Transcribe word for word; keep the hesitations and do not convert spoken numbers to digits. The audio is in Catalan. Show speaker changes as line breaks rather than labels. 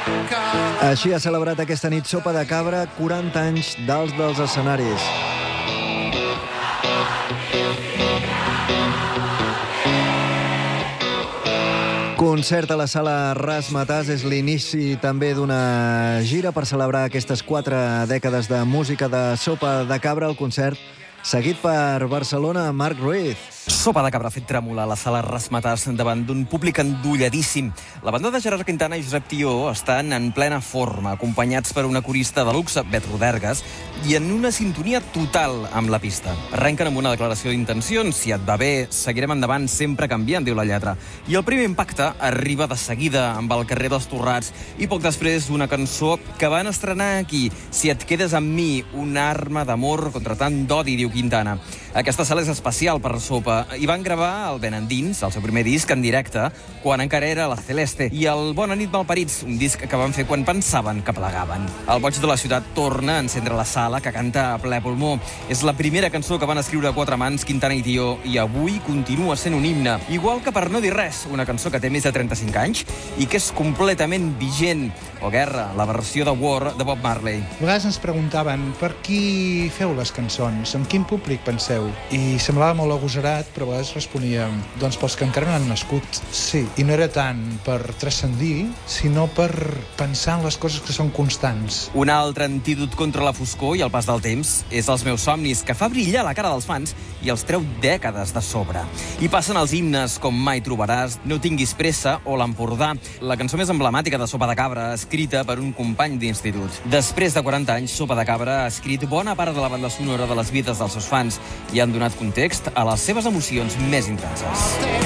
Així ha celebrat aquesta nit Sopa de Cabra quaranta anys d'Als dels escenaris. Concert a la sala Razzmatazz és l'inici també d'una gira per celebrar aquestes quatre dècades de música de Sopa de Cabra. El concert seguit per Barcelona, Marc Ruiz.
Sopa de Cabra ha fet tremolar la sala Razzmatazz davant d'un públic endolladíssim. La banda de Gerard Quintana i Josep Tió estan en plena forma, acompanyats per una corista de luxe, Bet Rodergas, i en una sintonia total amb la pista. Arrenquen amb una declaració d'intencions. Si et va bé, seguirem endavant, sempre canviant, diu la lletra. I el primer impacte arriba de seguida amb el carrer dels Torrats i poc després una cançó que van estrenar aquí. Si et quedes amb mi, una arma d'amor contra tant d'odi, diu Quintana. Aquesta sala és especial per Sopa. I van gravar el Ben Endins, el seu primer disc, en directe, quan encara era la Celeste, i el Bona nit malparits, un disc que van fer quan pensaven que plegaven. El Boig de la ciutat torna a encendre la sala, que canta a ple pulmó. És la primera cançó que van escriure a quatre mans Quintana i Tió, i avui continua sent un himne. Igual que Per no dir res, una cançó que té més de trenta-cinc anys i que és completament vigent. O Guerra, la versió de War de Bob Marley.
A vegades ens preguntaven per qui feu les cançons, amb quin públic penseu? I semblava molt agosarat, però a vegades responíem, doncs pels que encara no han nascut. Sí, i no era tant per transcendir, sinó per pensar en les coses que són constants.
Un altre antídot contra la foscor i el pas del temps és Els meus somnis, que fa brillar la cara dels fans i els treu dècades de sobre. I passen els himnes com Mai trobaràs, No tinguis pressa o L'Empordà, la cançó més emblemàtica de Sopa de Cabra, escrita per un company d'institut. Després de quaranta anys, Sopa de Cabra ha escrit bona part de la banda sonora de les vides dels seus fans i han donat context a les seves emocions més intenses.